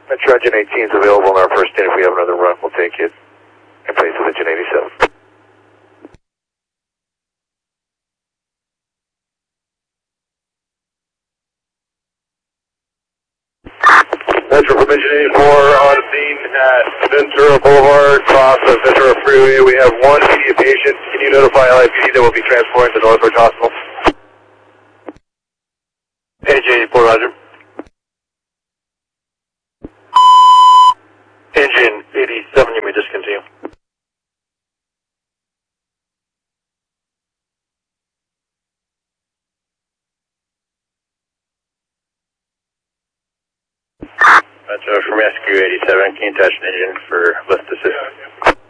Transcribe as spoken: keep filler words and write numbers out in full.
Metro Engine eighteen is available on our first stand. If we have another run, we'll take it in place of Engine eighty-seven. Metro from Engine eighty-four on scene at Ventura Boulevard, cross of Ventura Freeway. We have one immediate patient. Can you notify L A P D that we'll be transporting to Northbridge Hospital? Engine eighty-four, roger. Engine eighty-seven, you may discontinue. Metro from Rescue eighty-seven, can you touch an engine for lift assist?